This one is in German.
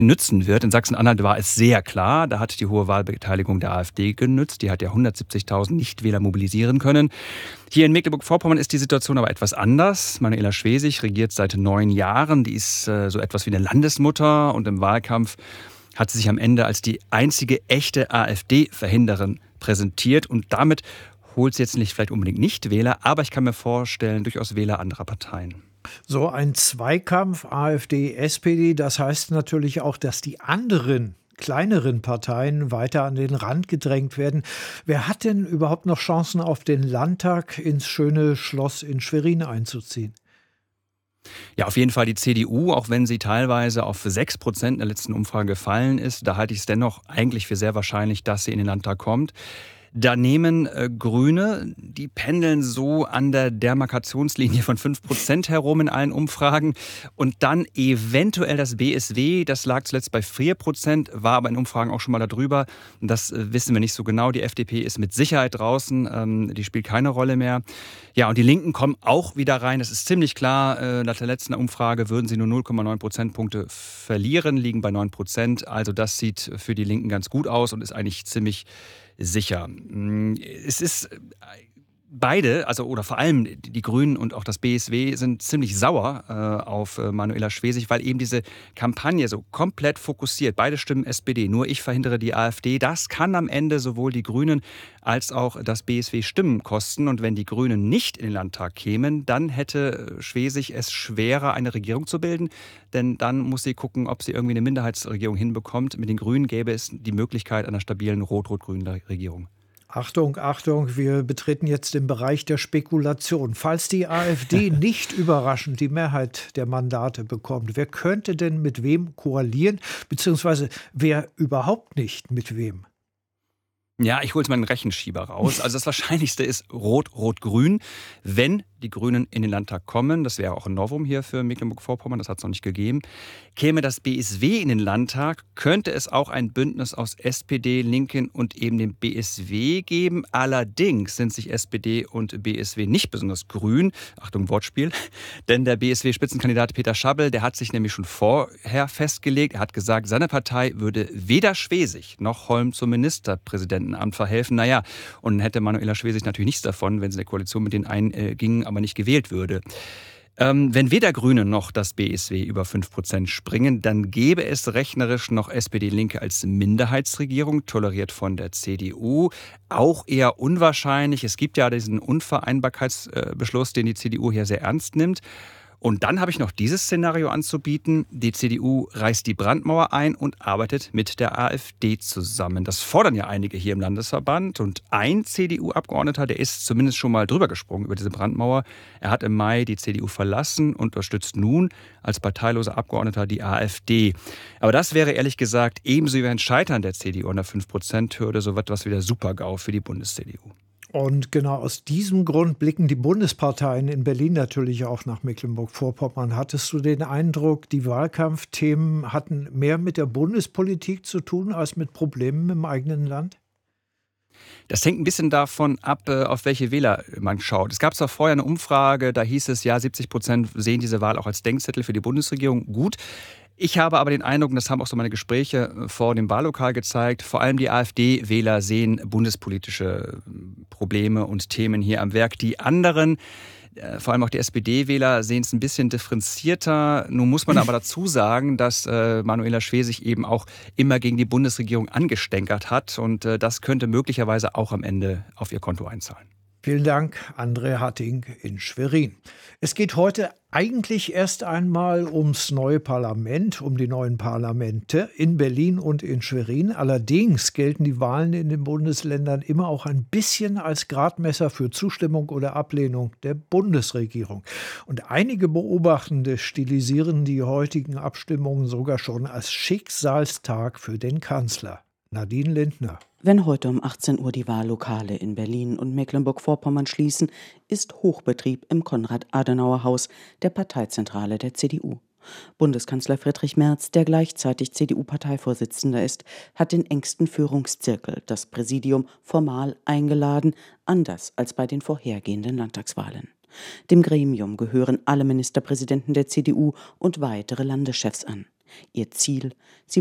nützen wird. In Sachsen-Anhalt war es sehr klar, da hat die hohe Wahlbeteiligung der AfD genützt. Die hat ja 170.000 Nichtwähler mobilisieren können. Hier in Mecklenburg-Vorpommern ist die Situation aber etwas anders. Manuela Schwesig regiert seit 9 Jahren. Die ist so etwas wie eine Landesmutter und im Wahlkampf hat sie sich am Ende als die einzige echte AfD-Verhinderin präsentiert. Und damit holt sie jetzt nicht vielleicht unbedingt Nichtwähler, aber ich kann mir vorstellen, durchaus Wähler anderer Parteien. So ein Zweikampf AfD, SPD, das heißt natürlich auch, dass die anderen kleineren Parteien weiter an den Rand gedrängt werden. Wer hat denn überhaupt noch Chancen, auf den Landtag ins schöne Schloss in Schwerin einzuziehen? Ja, auf jeden Fall die CDU, auch wenn sie teilweise auf 6% in der letzten Umfrage gefallen ist. Da halte ich es dennoch eigentlich für sehr wahrscheinlich, dass sie in den Landtag kommt. Daneben Grüne, die pendeln so an der Demarkationslinie von 5% herum in allen Umfragen. Und dann eventuell das BSW, das lag zuletzt bei 4%, war aber in Umfragen auch schon mal darüber. Das wissen wir nicht so genau. Die FDP ist mit Sicherheit draußen, die spielt keine Rolle mehr. Ja, und die Linken kommen auch wieder rein. Das ist ziemlich klar. Nach der letzten Umfrage würden sie nur 0,9 Prozentpunkte verlieren, liegen bei 9%. Also das sieht für die Linken ganz gut aus und ist eigentlich ziemlich sicher. Es ist beide, also oder vor allem die Grünen und auch das BSW sind ziemlich sauer auf Manuela Schwesig, weil eben diese Kampagne so komplett fokussiert. Beide stimmen SPD, nur ich verhindere die AfD. Das kann am Ende sowohl die Grünen als auch das BSW Stimmen kosten. Und wenn die Grünen nicht in den Landtag kämen, dann hätte Schwesig es schwerer, eine Regierung zu bilden. Denn dann muss sie gucken, ob sie irgendwie eine Minderheitsregierung hinbekommt. Mit den Grünen gäbe es die Möglichkeit einer stabilen rot-rot-grünen Regierung. Achtung, Achtung, wir betreten jetzt den Bereich der Spekulation. Falls die AfD nicht überraschend die Mehrheit der Mandate bekommt, wer könnte denn mit wem koalieren, beziehungsweise wer überhaupt nicht mit wem? Ja, ich hole jetzt mal einen Rechenschieber raus. Also das Wahrscheinlichste ist Rot-Rot-Grün. Wenn die Grünen in den Landtag kommen, das wäre auch ein Novum hier für Mecklenburg-Vorpommern, das hat es noch nicht gegeben, käme das BSW in den Landtag, könnte es auch ein Bündnis aus SPD, Linken und eben dem BSW geben. Allerdings sind sich SPD und BSW nicht besonders grün. Achtung, Wortspiel. Denn der BSW-Spitzenkandidat Peter Schabbel, der hat sich nämlich schon vorher festgelegt. Er hat gesagt, seine Partei würde weder Schwesig noch Holm zum Ministerpräsidentenamt verhelfen. Naja, und hätte Manuela Schwesig natürlich nichts davon, wenn sie in der Koalition mit denen einging, aber nicht gewählt würde. Wenn weder Grüne noch das BSW über 5% springen, dann gäbe es rechnerisch noch SPD-Linke als Minderheitsregierung, toleriert von der CDU. Auch eher unwahrscheinlich. Es gibt ja diesen Unvereinbarkeitsbeschluss, den die CDU hier sehr ernst nimmt. Und dann habe ich noch dieses Szenario anzubieten. Die CDU reißt die Brandmauer ein und arbeitet mit der AfD zusammen. Das fordern ja einige hier im Landesverband. Und ein CDU-Abgeordneter, der ist zumindest schon mal drüber gesprungen über diese Brandmauer. Er hat im Mai die CDU verlassen und unterstützt nun als parteiloser Abgeordneter die AfD. Aber das wäre ehrlich gesagt ebenso wie ein Scheitern der CDU an der 5%-Hürde so etwas wie der Super-GAU für die Bundes-CDU. Und genau aus diesem Grund blicken die Bundesparteien in Berlin natürlich auch nach Mecklenburg-Vorpommern. Hattest du den Eindruck, die Wahlkampfthemen hatten mehr mit der Bundespolitik zu tun als mit Problemen im eigenen Land? Das hängt ein bisschen davon ab, auf welche Wähler man schaut. Es gab zwar vorher eine Umfrage, da hieß es, ja, 70% sehen diese Wahl auch als Denkzettel für die Bundesregierung. Gut. Ich habe aber den Eindruck, und das haben auch so meine Gespräche vor dem Wahllokal gezeigt, vor allem die AfD-Wähler sehen bundespolitische Probleme und Themen hier am Werk. Die anderen, vor allem auch die SPD-Wähler, sehen es ein bisschen differenzierter. Nun muss man aber dazu sagen, dass Manuela Schwesig eben auch immer gegen die Bundesregierung angestänkert hat. Und das könnte möglicherweise auch am Ende auf ihr Konto einzahlen. Vielen Dank, André Hatting in Schwerin. Es geht heute eigentlich erst einmal ums neue Parlament, um die neuen Parlamente in Berlin und in Schwerin. Allerdings gelten die Wahlen in den Bundesländern immer auch ein bisschen als Gradmesser für Zustimmung oder Ablehnung der Bundesregierung. Und einige Beobachtende stilisieren die heutigen Abstimmungen sogar schon als Schicksalstag für den Kanzler. Nadine Lindner. Wenn heute um 18 Uhr die Wahllokale in Berlin und Mecklenburg-Vorpommern schließen, ist Hochbetrieb im Konrad-Adenauer-Haus, der Parteizentrale der CDU. Bundeskanzler Friedrich Merz, der gleichzeitig CDU-Parteivorsitzender ist, hat den engsten Führungszirkel, das Präsidium, formal eingeladen, anders als bei den vorhergehenden Landtagswahlen. Dem Gremium gehören alle Ministerpräsidenten der CDU und weitere Landeschefs an. Ihr Ziel: Sie